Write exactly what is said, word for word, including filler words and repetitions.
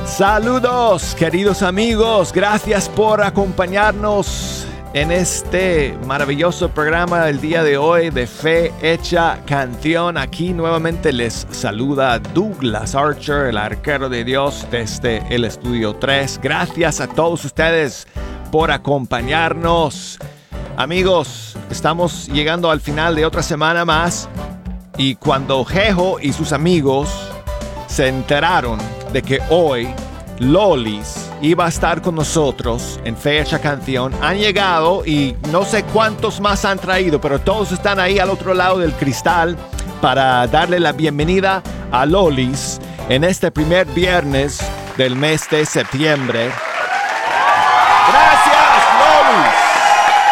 Saludos, queridos amigos. Gracias por acompañarnos en este maravilloso programa del día de hoy de Fe Hecha Canción. Aquí nuevamente les saluda Douglas Archer, el arquero de Dios desde el Estudio tres. Gracias a todos ustedes por acompañarnos. Amigos, estamos llegando al final de otra semana más y cuando Jejo y sus amigos se enteraron de que hoy Lolis iba a estar con nosotros en Fe Hecha Canción, han llegado y no sé cuántos más han traído, pero todos están ahí al otro lado del cristal para darle la bienvenida a Lolis en este primer viernes del mes de septiembre.